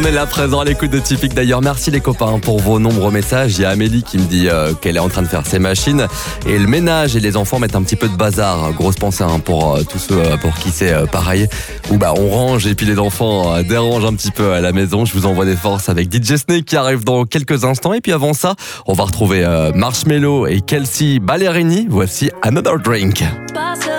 On est là présent à l'écoute de Typique. D'ailleurs, merci les copains pour vos nombreux messages. Il y a Amélie qui me dit qu'elle est en train de faire ses machines et le ménage et les enfants mettent un petit peu de bazar. Grosse pensée pour tous ceux pour qui c'est pareil. Où on range et puis les enfants dérangent un petit peu à la maison. Je vous envoie des forces avec DJ Snake qui arrive dans quelques instants. Et puis avant ça, on va retrouver Marshmello et Kelsea Ballerini. Voici Another Drink.